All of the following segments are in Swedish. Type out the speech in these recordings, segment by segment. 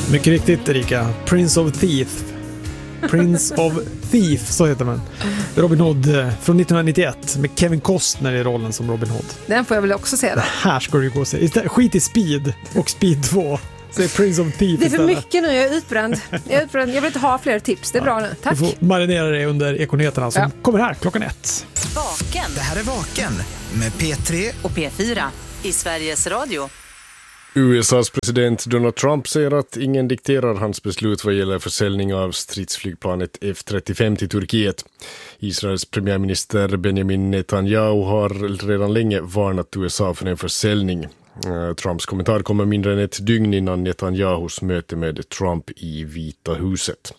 Mycket riktigt, Erika. Prince of Thief. Prince of Thief, så heter man. Robin Hood från 1991 med Kevin Costner i rollen som Robin Hood. Den får jag väl också se. Det här ska du gå och se. Skit i Speed och Speed 2. Så Prince of Thief. Det är för istället. mycket nu, jag är utbränd. Jag vill inte ha fler tips, det är bra nu. Tack. Du får marinera dig under Ekonyheterna som kommer här klockan 1. Vaken. Det här är Vaken med P3 och P4 i Sveriges Radio. USAs president Donald Trump säger att ingen dikterar hans beslut vad gäller försäljning av stridsflygplanet F-35 till Turkiet. Israels premiärminister Benjamin Netanyahu har redan länge varnat USA för en försäljning. Trumps kommentar kommer mindre än ett dygn innan Netanyahus möte med Trump i Vita huset.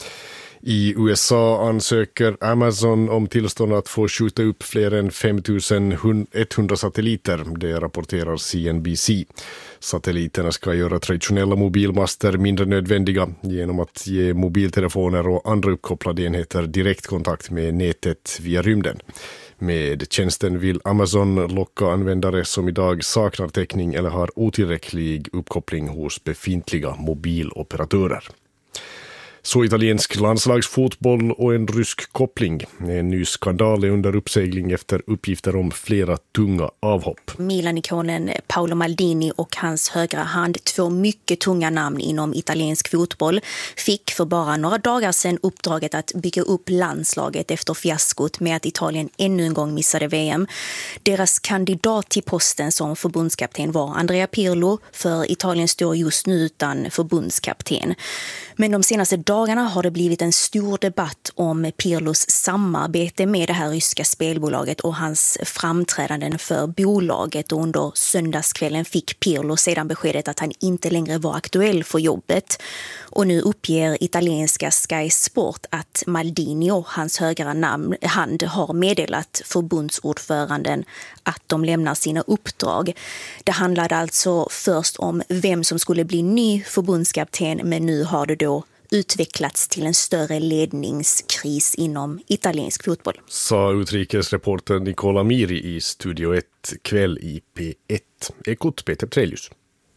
I USA ansöker Amazon om tillstånd att få skjuta upp fler än 5100 satelliter, det rapporterar CNBC. Satelliterna ska göra traditionella mobilmaster mindre nödvändiga genom att ge mobiltelefoner och andra uppkopplade enheter direktkontakt med nätet via rymden. Med tjänsten vill Amazon locka användare som idag saknar täckning eller har otillräcklig uppkoppling hos befintliga mobiloperatörer. Så italiensk landslagsfotboll och en rysk koppling. En ny skandal är under uppsegling efter uppgifter om flera tunga avhopp. Milan-ikonen Paolo Maldini och hans högra hand, 2 mycket tunga namn inom italiensk fotboll, fick för bara några dagar sedan uppdraget att bygga upp landslaget efter fiaskot med att Italien ännu en gång missade VM. Deras kandidat till posten som förbundskapten var Andrea Pirlo, för Italien står just nu utan förbundskapten. Men de senaste dagarna har det blivit en stor debatt om Pirlos samarbete med det här ryska spelbolaget och hans framträdanden för bolaget. Och under söndagskvällen fick Pirlo sedan beskedet att han inte längre var aktuell för jobbet. Och nu uppger italienska Sky Sport att Maldini och hans högra hand har meddelat förbundsordföranden att de lämnar sina uppdrag. Det handlade alltså först om vem som skulle bli ny förbundskapten, men nu har det då utvecklats till en större ledningskris inom italiensk fotboll. Sa utrikesreporter Nicola Miri i Studio 1 kväll i P1. Ekot Peter Trelius.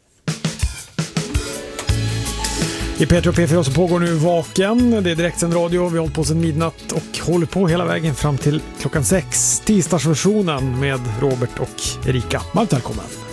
I P3 och P4 så pågår nu Vaken. Det är direktsänd radio. Vi har hållit på sedan midnatt och håller på hela vägen fram till klockan 6. Tisdagsversionen med Robert och Erika. Varmt välkommen.